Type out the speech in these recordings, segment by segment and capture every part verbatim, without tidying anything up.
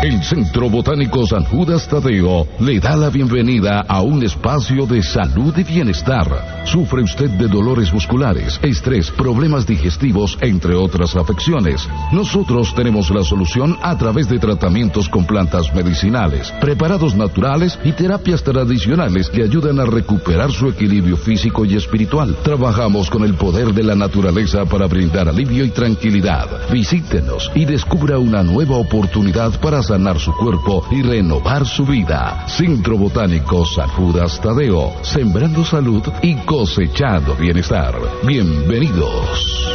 El Centro Botánico San Judas Tadeo le da la bienvenida a un espacio de salud y bienestar. ¿Sufre usted de dolores musculares, estrés, problemas digestivos, entre otras afecciones? Nosotros tenemos la solución a través de tratamientos con plantas medicinales, preparados naturales y terapias tradicionales que ayudan a recuperar su equilibrio físico y espiritual. Trabajamos con el poder de la naturaleza para brindar alivio y tranquilidad. Visítenos y descubra una nueva oportunidad para sanar su cuerpo y renovar su vida. Centro Botánico San Judas Tadeo, sembrando salud y cosechando bienestar. Bienvenidos.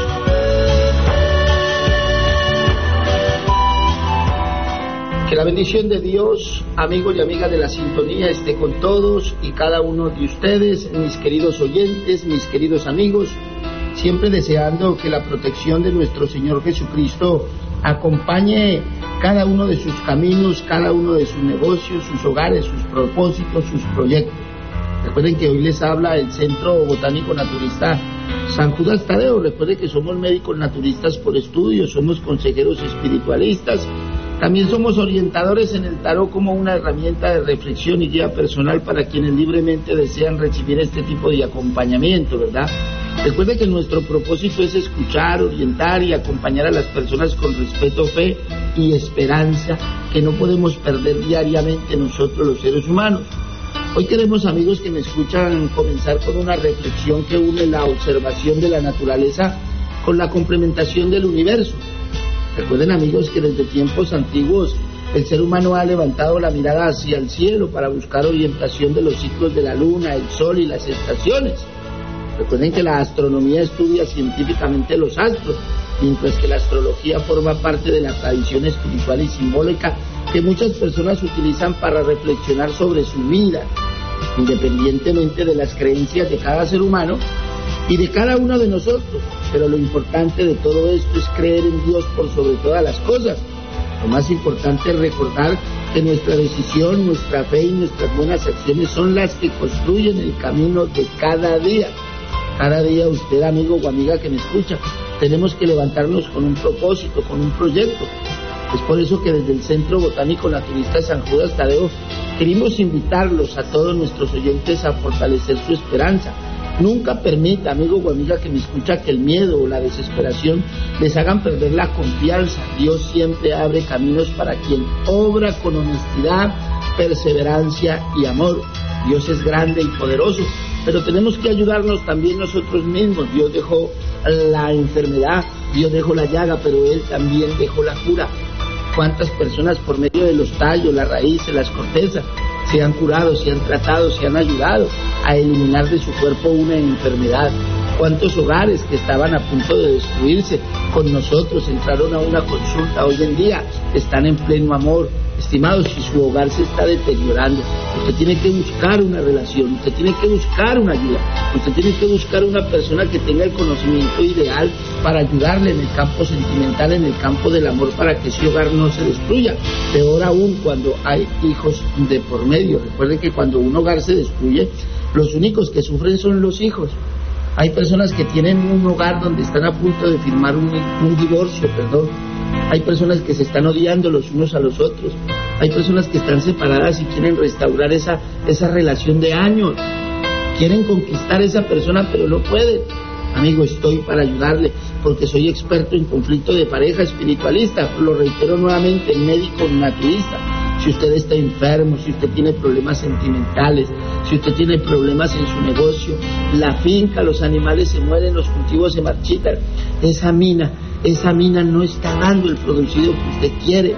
Que la bendición de Dios, amigos y amigas de la sintonía, esté con todos y cada uno de ustedes, mis queridos oyentes, mis queridos amigos, siempre deseando que la protección de nuestro Señor Jesucristo acompañe cada uno de sus caminos, cada uno de sus negocios, sus hogares, sus propósitos, sus proyectos. Recuerden que hoy les habla el Centro Botánico Naturista San Judas Tadeo. Recuerden que somos médicos naturistas por estudio, somos consejeros espiritualistas, también somos orientadores en el tarot como una herramienta de reflexión y guía personal para quienes libremente desean recibir este tipo de acompañamiento, ¿verdad? Recuerde que nuestro propósito es escuchar, orientar y acompañar a las personas con respeto, fe y esperanza que no podemos perder diariamente nosotros los seres humanos. Hoy queremos, amigos que me escuchan, comenzar con una reflexión que une la observación de la naturaleza con la complementación del universo. Recuerden, amigos, que desde tiempos antiguos el ser humano ha levantado la mirada hacia el cielo para buscar orientación de los ciclos de la luna, el sol y las estaciones. Recuerden que la astronomía estudia científicamente los astros, mientras que la astrología forma parte de la tradición espiritual y simbólica que muchas personas utilizan para reflexionar sobre su vida, independientemente de las creencias de cada ser humano y de cada uno de nosotros. Pero lo importante de todo esto es creer en Dios por sobre todas las cosas. Lo más importante es recordar que nuestra decisión, nuestra fe y nuestras buenas acciones son las que construyen el camino de cada día. Cada día usted, amigo o amiga que me escucha, tenemos que levantarnos con un propósito, con un proyecto. Es por eso que desde el Centro Botánico Naturista San Judas Tadeo queremos invitarlos a todos nuestros oyentes a fortalecer su esperanza. Nunca permita, amigo o amiga que me escucha, que el miedo o la desesperación les hagan perder la confianza. Dios siempre abre caminos para quien obra con honestidad, perseverancia y amor. Dios es grande y poderoso, pero tenemos que ayudarnos también nosotros mismos. Dios dejó la enfermedad, Dios dejó la llaga, pero Él también dejó la cura. ¿Cuántas personas por medio de los tallos, las raíces, las cortezas se han curado, se han tratado, se han ayudado a eliminar de su cuerpo una enfermedad? ¿Cuántos hogares que estaban a punto de destruirse con nosotros entraron a una consulta? Hoy en día están en pleno amor. Estimados, si su hogar se está deteriorando, usted tiene que buscar una relación, usted tiene que buscar una ayuda, usted tiene que buscar una persona que tenga el conocimiento ideal para ayudarle en el campo sentimental, en el campo del amor, para que ese hogar no se destruya. Peor aún cuando hay hijos de por medio. Recuerden que cuando un hogar se destruye, los únicos que sufren son los hijos. Hay personas que tienen un hogar donde están a punto de firmar un, un divorcio, perdón. Hay personas que se están odiando los unos a los otros. Hay personas que están separadas y quieren restaurar esa, esa relación de años. Quieren conquistar a esa persona, pero no pueden. Amigo, estoy para ayudarle, porque soy experto en conflicto de pareja, espiritualista. Lo reitero nuevamente, médico naturista. Si usted está enfermo, si usted tiene problemas sentimentales, si usted tiene problemas en su negocio, la finca, los animales se mueren, los cultivos se marchitan, esa mina, esa mina no está dando el producido que usted quiere,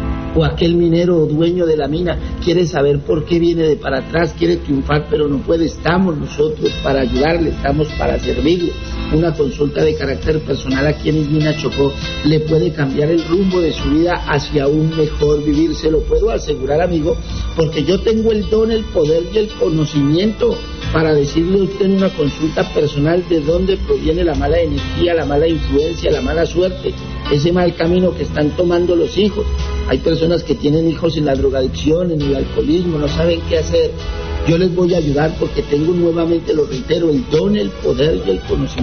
o aquel minero o dueño de la mina quiere saber por qué viene de para atrás, quiere triunfar pero no puede. Estamos nosotros para ayudarle, estamos para servirle. Una consulta de carácter personal aquí en Ismina Chocó le puede cambiar el rumbo de su vida hacia un mejor vivir, se lo puedo asegurar, amigo, porque yo tengo el don, el poder y el conocimiento para decirle a usted en una consulta personal de dónde proviene la mala energía, la mala influencia, la mala suerte, ese mal camino que están tomando los hijos. Hay personas que tienen hijos en la drogadicción, en el alcoholismo, no saben qué hacer. Yo les voy a ayudar porque tengo, nuevamente lo reitero, el don, el poder y el conocimiento.